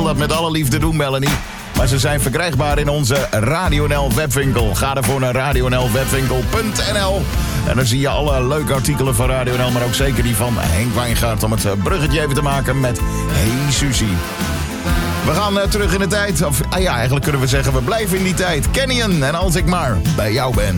dat met alle liefde doen, Melanie. Maar ze zijn verkrijgbaar in onze Radio NL webwinkel. Ga ervoor naar radionlwebwinkel.nl. En dan zie je alle leuke artikelen van Radio NL, maar ook zeker die van Henk Wijngaard. Om het bruggetje even te maken met Hey Susie. We gaan terug in de tijd. Of ja, eigenlijk kunnen we zeggen, we blijven in die tijd. Canyon en Als ik maar bij jou ben.